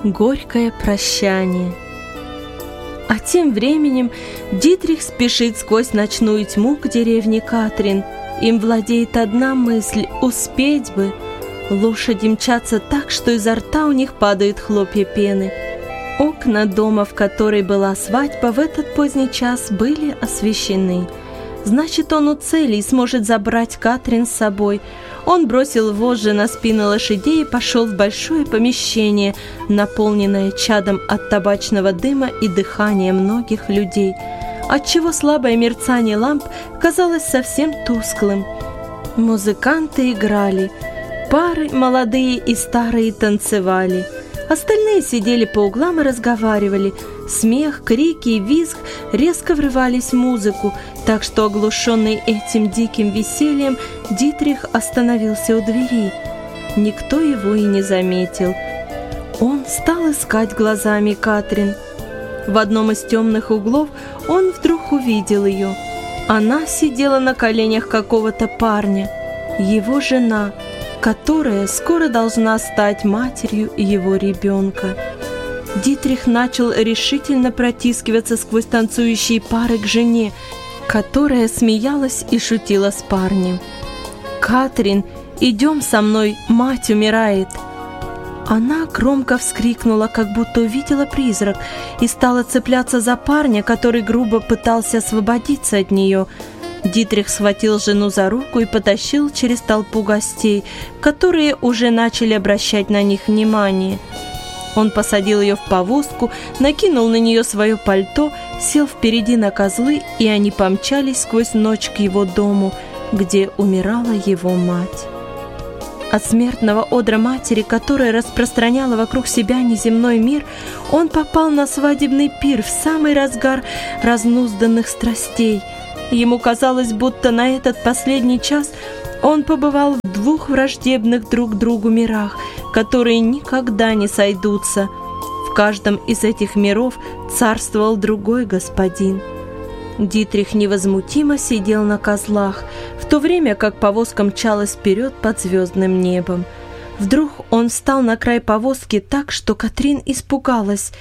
Горькое прощание. А тем временем Дитрих спешит сквозь ночную тьму к деревне Катрин. Им владеет одна мысль — успеть бы. Лошади мчатся так, что изо рта у них падают хлопья пены. Окна дома, в которой была свадьба, в этот поздний час были освещены. Значит, он у цели и сможет забрать Катрин с собой. Он бросил вожжи на спины лошадей и пошел в большое помещение, наполненное чадом от табачного дыма и дыхания многих людей, отчего слабое мерцание ламп казалось совсем тусклым. Музыканты играли, пары, молодые и старые, танцевали. Остальные сидели по углам и разговаривали. Смех, крики и визг резко врывались в музыку, так что, оглушенный этим диким весельем, Дитрих остановился у двери. Никто его и не заметил. Он стал искать глазами Катрин. В одном из темных углов он вдруг увидел ее. Она сидела на коленях какого-то парня, его жена, которая скоро должна стать матерью его ребенка. Дитрих начал решительно протискиваться сквозь танцующие пары к жене, которая смеялась и шутила с парнем. «Катрин, идем со мной, мать умирает!» Она громко вскрикнула, как будто увидела призрак, и стала цепляться за парня, который грубо пытался освободиться от нее. Дитрих схватил жену за руку и потащил через толпу гостей, которые уже начали обращать на них внимание. Он посадил ее в повозку, накинул на нее свое пальто, сел впереди на козлы, и они помчались сквозь ночь к его дому, где умирала его мать. От смертного одра матери, которая распространяла вокруг себя неземной мир, он попал на свадебный пир в самый разгар разнузданных страстей. Ему казалось, будто на этот последний час он побывал в двух враждебных друг другу мирах, которые никогда не сойдутся. В каждом из этих миров царствовал другой господин. Дитрих невозмутимо сидел на козлах, в то время как повозка мчалась вперед под звездным небом. Вдруг он встал на край повозки так, что Катрин испугалась.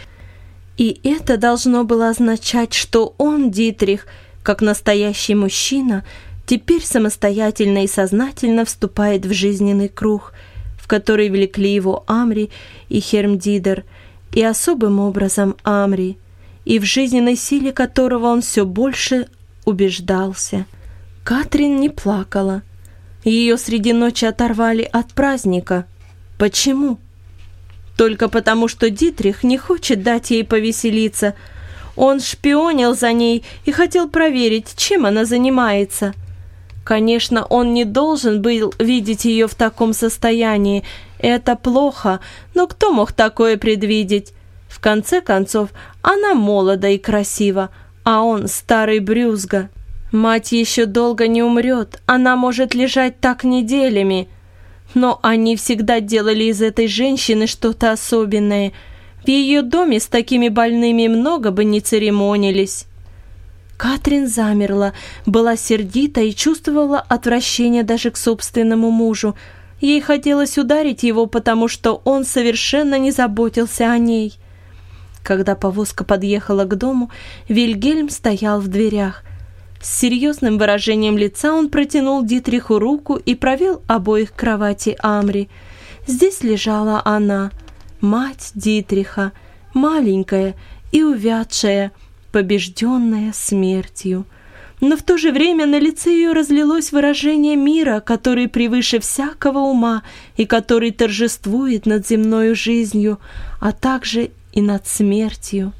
И это должно было означать, что он, Дитрих, как настоящий мужчина, теперь самостоятельно и сознательно вступает в жизненный круг, в который влекли его Амри и Хермдидр, и особым образом Амри, и в жизненной силе которого он все больше убеждался. Катрин не плакала. Ее среди ночи оторвали от праздника. Почему? Только потому, что Дитрих не хочет дать ей повеселиться. Он шпионил за ней и хотел проверить, чем она занимается. Конечно, он не должен был видеть ее в таком состоянии. Это плохо, но кто мог такое предвидеть? В конце концов, она молода и красива, а он старый брюзга. Мать еще долго не умрет, она может лежать так неделями. Но они всегда делали из этой женщины что-то особенное. В ее доме с такими больными много бы не церемонились. Катрин замерла, была сердита и чувствовала отвращение даже к собственному мужу. Ей хотелось ударить его, потому что он совершенно не заботился о ней. Когда повозка подъехала к дому, Вильгельм стоял в дверях. С серьезным выражением лица он протянул Дитриху руку и провел обоих к кровати Амри. Здесь лежала она, мать Дитриха, маленькая и увядшая, побежденная смертью. Но в то же время на лице ее разлилось выражение мира, который превыше всякого ума и который торжествует над земною жизнью, а также и над смертью.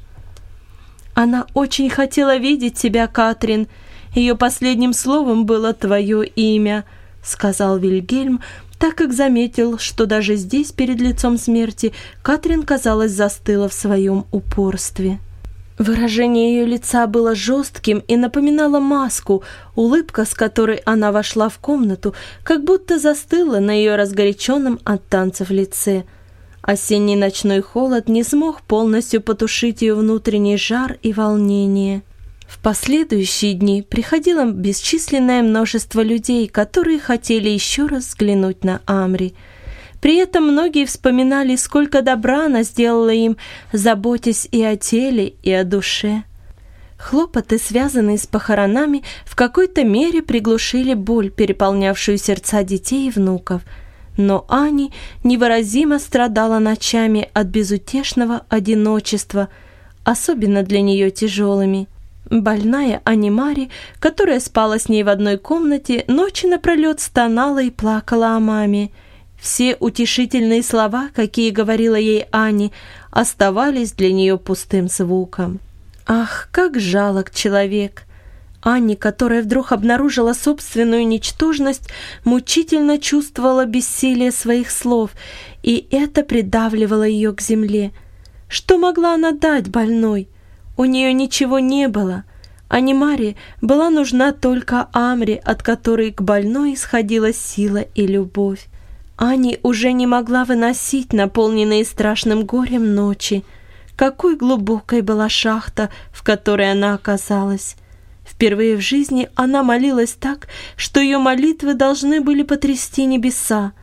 Она очень хотела видеть тебя, Катрин. Ее последним словом было твое имя, сказал Вильгельм, так как заметил, что даже здесь, перед лицом смерти, Катрин, казалось, застыла в своем упорстве. Выражение ее лица было жестким и напоминало маску. Улыбка, с которой она вошла в комнату, как будто застыла на ее разгоряченном от танцев лице. Осенний ночной холод не смог полностью потушить ее внутренний жар и волнение. В последующие дни приходило бесчисленное множество людей, которые хотели еще раз взглянуть на Амри. При этом многие вспоминали, сколько добра она сделала им, заботясь и о теле, и о душе. Хлопоты, связанные с похоронами, в какой-то мере приглушили боль, переполнявшую сердца детей и внуков. Но Ани невыразимо страдала ночами от безутешного одиночества, особенно для нее тяжелыми. Больная Анимари, которая спала с ней в одной комнате, ночи напролет стонала и плакала о маме. Все утешительные слова, какие говорила ей Ани, оставались для нее пустым звуком. Ах, как жалок человек! Ани, которая вдруг обнаружила собственную ничтожность, мучительно чувствовала бессилие своих слов, и это придавливало ее к земле. Что могла она дать больной? У нее ничего не было. Анимари была нужна только Амри, от которой к больной исходила сила и любовь. Ани уже не могла выносить наполненные страшным горем ночи. Какой глубокой была шахта, в которой она оказалась. Впервые в жизни она молилась так, что ее молитвы должны были потрясти небеса.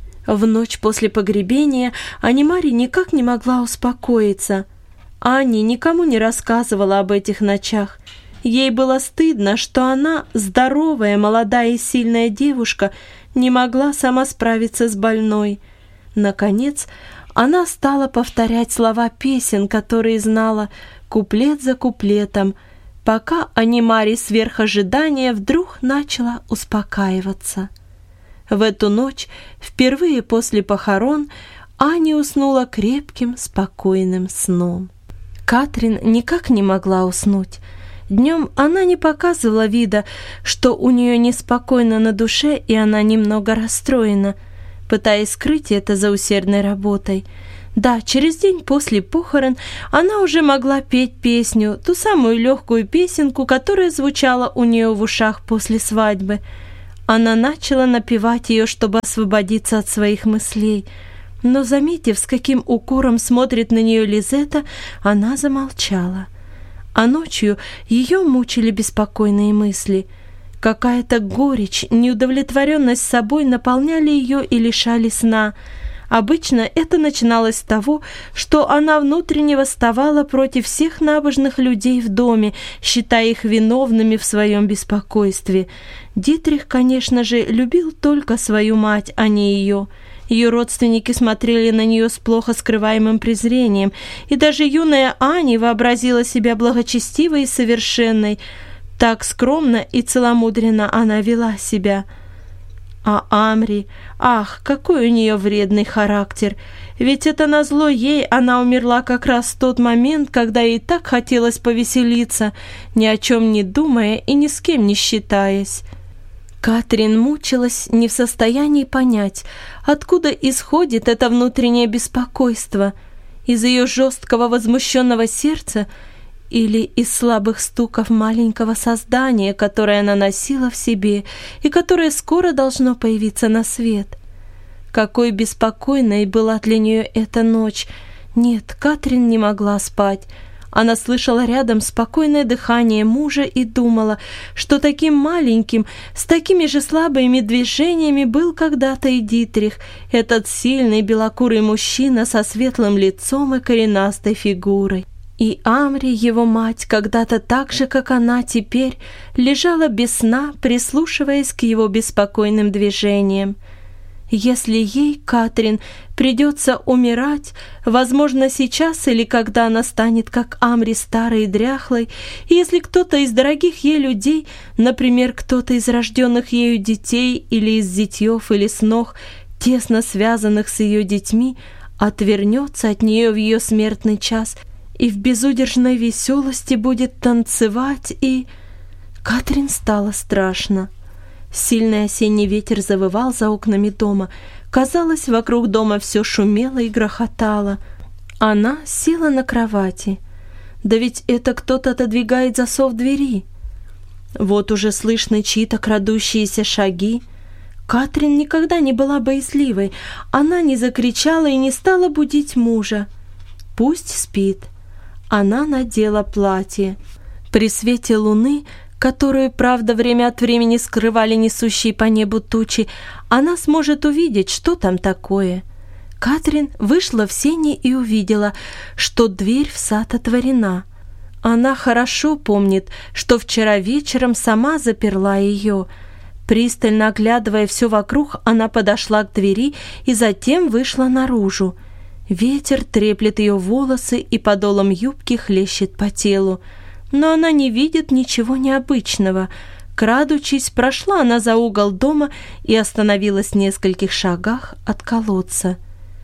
В ночь после погребения Анимари никак не могла успокоиться. Ани никому не рассказывала об этих ночах. Ей было стыдно, что она, здоровая, молодая и сильная девушка, не могла сама справиться с больной. Наконец, она стала повторять слова песен, которые знала, куплет за куплетом, пока Анимари сверх ожидания вдруг начала успокаиваться. В эту ночь, впервые после похорон, Ани уснула крепким, спокойным сном. Катрин никак не могла уснуть. Днем она не показывала вида, что у нее неспокойно на душе, и она немного расстроена, пытаясь скрыть это за усердной работой. Да, через день после похорон она уже могла петь песню, ту самую легкую песенку, которая звучала у нее в ушах после свадьбы. Она начала напевать ее, чтобы освободиться от своих мыслей, но, заметив, с каким укором смотрит на нее Лизетта, она замолчала. А ночью ее мучили беспокойные мысли. Какая-то горечь, неудовлетворенность собой наполняли ее и лишали сна. Обычно это начиналось с того, что она внутренне восставала против всех набожных людей в доме, считая их виновными в своем беспокойстве. Дитрих, конечно же, любил только свою мать, а не ее. Ее родственники смотрели на нее с плохо скрываемым презрением, и даже юная Ани вообразила себя благочестивой и совершенной. Так скромно и целомудренно она вела себя. А Амри, ах, какой у нее вредный характер! Ведь это назло ей она умерла как раз в тот момент, когда ей так хотелось повеселиться, ни о чем не думая и ни с кем не считаясь. Катрин мучилась, не в состоянии понять, откуда исходит это внутреннее беспокойство, из ее жесткого возмущенного сердца или из слабых стуков маленького создания, которое она носила в себе и которое скоро должно появиться на свет. Какой беспокойной была для нее эта ночь! Нет, Катрин не могла спать. Она слышала рядом спокойное дыхание мужа и думала, что таким маленьким, с такими же слабыми движениями был когда-то и Дитрих, этот сильный белокурый мужчина со светлым лицом и коренастой фигурой. И Амри, его мать, когда-то так же, как она теперь, лежала без сна, прислушиваясь к его беспокойным движениям. Если ей, Катрин, придется умирать, возможно, сейчас или когда она станет, как Амри, старой и дряхлой, и если кто-то из дорогих ей людей, например, кто-то из рожденных ею детей или из зятьев или снох, тесно связанных с ее детьми, отвернется от нее в ее смертный час и в безудержной веселости будет танцевать, и... Катрин стало страшно. Сильный осенний ветер завывал за окнами дома. Казалось, вокруг дома все шумело и грохотало. Она села на кровати. Да ведь это кто-то отодвигает засов двери. Вот уже слышны чьи-то крадущиеся шаги. Катрин никогда не была боязливой. Она не закричала и не стала будить мужа. Пусть спит. Она надела платье. При свете луны, которую, правда, время от времени скрывали несущие по небу тучи, она сможет увидеть, что там такое. Катрин вышла в сени и увидела, что дверь в сад отворена. Она хорошо помнит, что вчера вечером сама заперла ее. Пристально оглядывая все вокруг, она подошла к двери и затем вышла наружу. Ветер треплет ее волосы и подолом юбки хлещет по телу. Но она не видит ничего необычного. Крадучись, прошла она за угол дома и остановилась в нескольких шагах от колодца.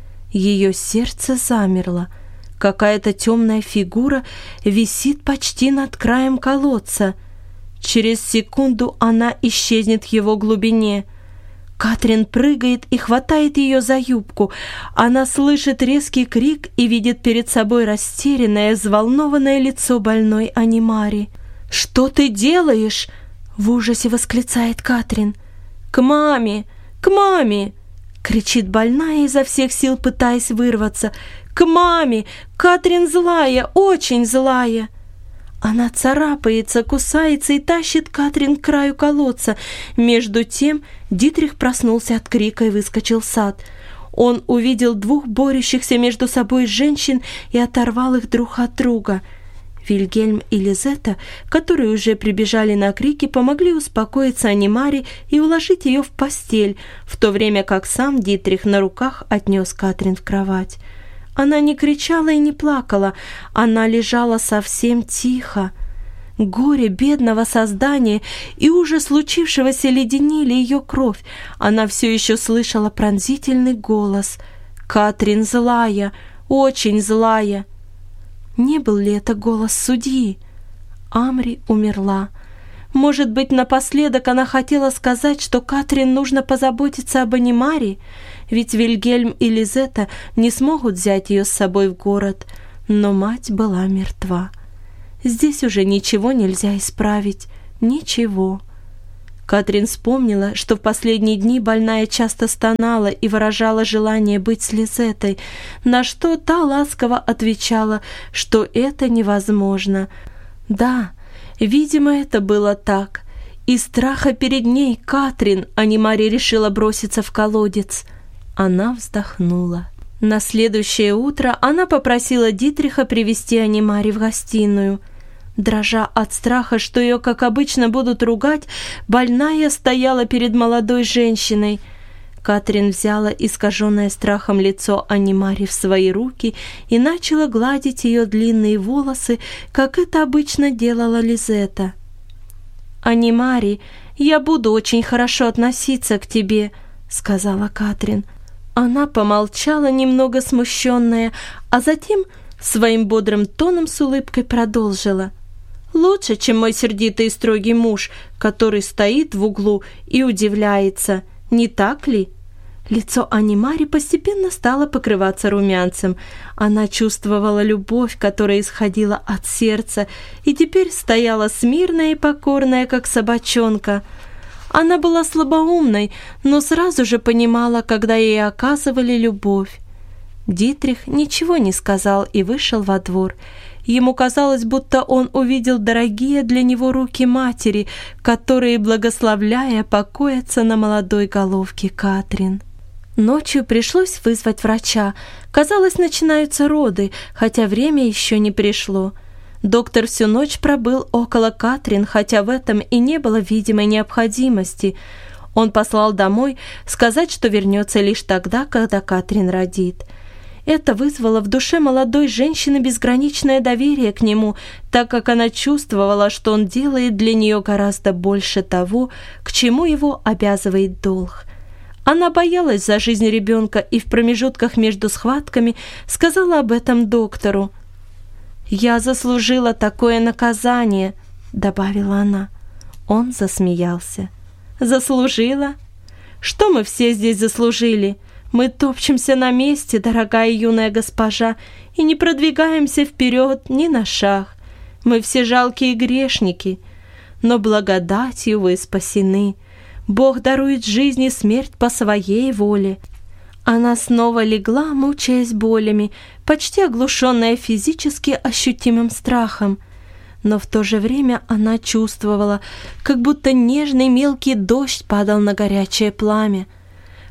Ее сердце замерло. Какая-то темная фигура висит почти над краем колодца. Через секунду она исчезнет в его глубине. Катрин прыгает и хватает ее за юбку. Она слышит резкий крик и видит перед собой растерянное, взволнованное лицо больной Анимари. «Что ты делаешь?» — в ужасе восклицает Катрин. «К маме! К маме!» — кричит больная изо всех сил, пытаясь вырваться. «К маме! Катрин злая, очень злая!» Она царапается, кусается и тащит Катрин к краю колодца. Между тем Дитрих проснулся от крика и выскочил в сад. Он увидел двух борющихся между собой женщин и оторвал их друг от друга. Вильгельм и Лизетта, которые уже прибежали на крики, помогли успокоиться Анимари и уложить ее в постель, в то время как сам Дитрих на руках отнес Катрин в кровать. Она не кричала и не плакала, она лежала совсем тихо. Горе бедного создания и ужас случившегося леденили ее кровь. Она все еще слышала пронзительный голос. «Катрин злая, очень злая». Не был ли это голос судьи? Амри умерла. Может быть, напоследок она хотела сказать, что Катрин нужно позаботиться об Анимари, ведь Вильгельм и Лизетта не смогут взять ее с собой в город, но мать была мертва. Здесь уже ничего нельзя исправить, ничего. Катрин вспомнила, что в последние дни больная часто стонала и выражала желание быть с Лизеттой, на что та ласково отвечала, что это невозможно. Да, видимо, это было так. Из страха перед ней, Катрин, Анимари решила броситься в колодец. Она вздохнула. На следующее утро она попросила Дитриха привести Анимари в гостиную. Дрожа от страха, что ее, как обычно, будут ругать, больная стояла перед молодой женщиной. Катрин взяла искаженное страхом лицо Анимари в свои руки и начала гладить ее длинные волосы, как это обычно делала Лизетта. «Анимари, я буду очень хорошо относиться к тебе», — сказала Катрин. Она помолчала, немного смущенная, а затем своим бодрым тоном с улыбкой продолжила. «Лучше, чем мой сердитый и строгий муж, который стоит в углу и удивляется, не так ли?» Лицо Анимари постепенно стало покрываться румянцем. Она чувствовала любовь, которая исходила от сердца, и теперь стояла смирная и покорная, как собачонка. Она была слабоумной, но сразу же понимала, когда ей оказывали любовь. Дитрих ничего не сказал и вышел во двор. Ему казалось, будто он увидел дорогие для него руки матери, которые, благословляя, покоятся на молодой головке Катрин. Ночью пришлось вызвать врача. Казалось, начинаются роды, хотя время еще не пришло. Доктор всю ночь пробыл около Катрин, хотя в этом и не было видимой необходимости. Он послал домой сказать, что вернется лишь тогда, когда Катрин родит. Это вызвало в душе молодой женщины безграничное доверие к нему, так как она чувствовала, что он делает для нее гораздо больше того, к чему его обязывает долг. Она боялась за жизнь ребенка и в промежутках между схватками сказала об этом доктору. «Я заслужила такое наказание», — добавила она. Он засмеялся. «Заслужила? Что мы все здесь заслужили? Мы топчемся на месте, дорогая юная госпожа, и не продвигаемся вперед ни на шаг. Мы все жалкие грешники, но благодатью вы спасены. Бог дарует жизнь и смерть по своей воле». Она снова легла, мучаясь болями, почти оглушенная физически ощутимым страхом. Но в то же время она чувствовала, как будто нежный мелкий дождь падал на горячее пламя.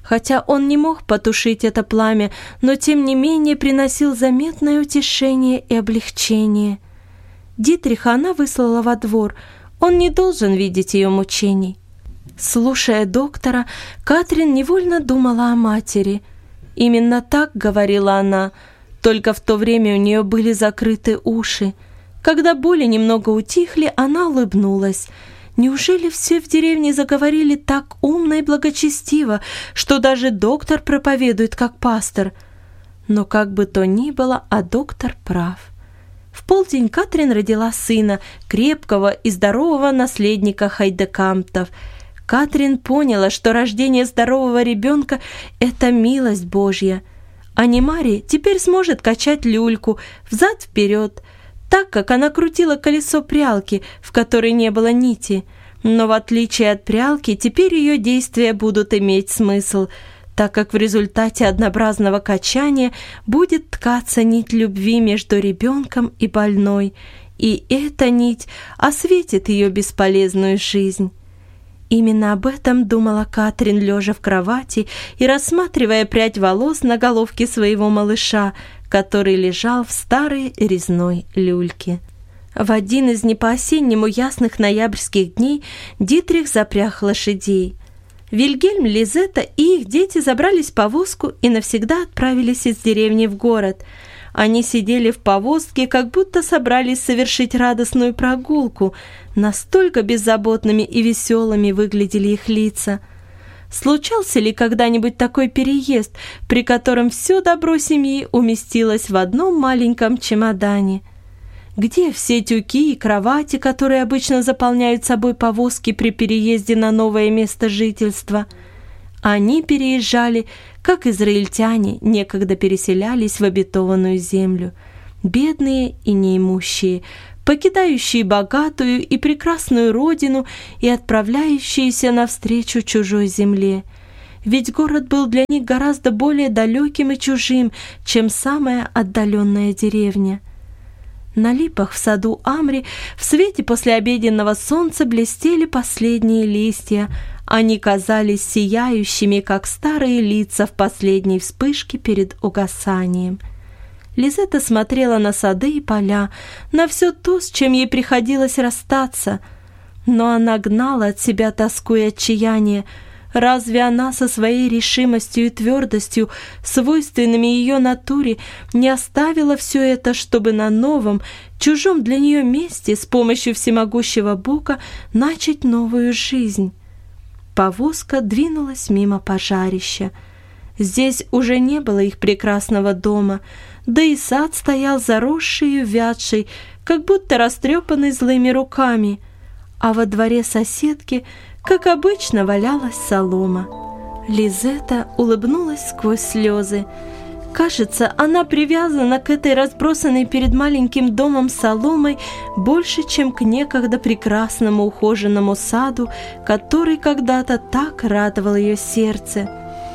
Хотя он не мог потушить это пламя, но тем не менее приносил заметное утешение и облегчение. Дитриха она выслала во двор, он не должен видеть ее мучений. Слушая доктора, Катрин невольно думала о матери. Именно так говорила она, только в то время у нее были закрыты уши. Когда боли немного утихли, она улыбнулась. Неужели все в деревне заговорили так умно и благочестиво, что даже доктор проповедует как пастор? Но как бы то ни было, а доктор прав. В полдень Катрин родила сына, крепкого и здорового наследника Хайдекамптов. Катрин поняла, что рождение здорового ребенка – это милость Божья. А Немари теперь сможет качать люльку взад-вперед, так как она крутила колесо прялки, в которой не было нити. Но в отличие от прялки, теперь ее действия будут иметь смысл, так как в результате однообразного качания будет ткаться нить любви между ребенком и больной, и эта нить осветит ее бесполезную жизнь. Именно об этом думала Катрин, лежа в кровати и рассматривая прядь волос на головке своего малыша, который лежал в старой резной люльке. В один из не по-осеннему ясных ноябрьских дней Дитрих запряг лошадей. Вильгельм, Лизетта и их дети забрались в повозку и навсегда отправились из деревни в город. Они сидели в повозке, как будто собрались совершить радостную прогулку. Настолько беззаботными и веселыми выглядели их лица. Случался ли когда-нибудь такой переезд, при котором все добро семьи уместилось в одном маленьком чемодане? Где все тюки и кровати, которые обычно заполняют собой повозки при переезде на новое место жительства? Они переезжали, как израильтяне некогда переселялись в обетованную землю, бедные и неимущие, покидающие богатую и прекрасную родину и отправляющиеся навстречу чужой земле. Ведь город был для них гораздо более далеким и чужим, чем самая отдаленная деревня. На липах в саду Амри в свете послеобеденного солнца блестели последние листья. Они казались сияющими, как старые лица в последней вспышке перед угасанием. Лизетта смотрела на сады и поля, на все то, с чем ей приходилось расстаться. Но она гнала от себя тоску и отчаяние. Разве она со своей решимостью и твердостью, свойственными ее натуре, не оставила все это, чтобы на новом, чужом для нее месте с помощью всемогущего Бога начать новую жизнь? Повозка двинулась мимо пожарища. Здесь уже не было их прекрасного дома, да и сад стоял заросший и увядший, как будто растрепанный злыми руками, а во дворе соседки, как обычно, валялась солома. Лизетта улыбнулась сквозь слезы. Кажется, она привязана к этой разбросанной перед маленьким домом соломой больше, чем к некогда прекрасному ухоженному саду, который когда-то так радовал ее сердце.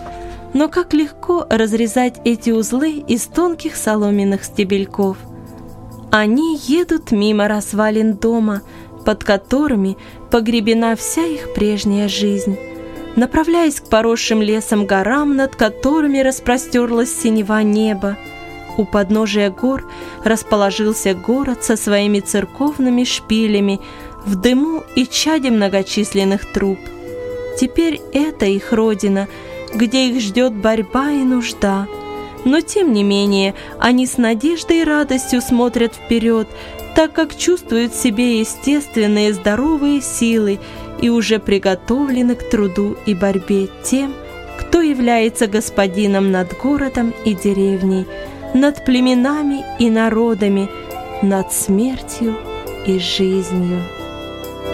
Но как легко разрезать эти узлы из тонких соломенных стебельков. Они едут мимо развалин дома, под которыми погребена вся их прежняя жизнь, направляясь к поросшим лесом горам, над которыми распростерлось синева неба. У подножия гор расположился город со своими церковными шпилями в дыму и чаде многочисленных труб. Теперь это их родина, где их ждет борьба и нужда. Но тем не менее они с надеждой и радостью смотрят вперед, так как чувствуют в себе естественные здоровые силы и уже приготовлены к труду и борьбе тем, кто является господином над городом и деревней, над племенами и народами, над смертью и жизнью.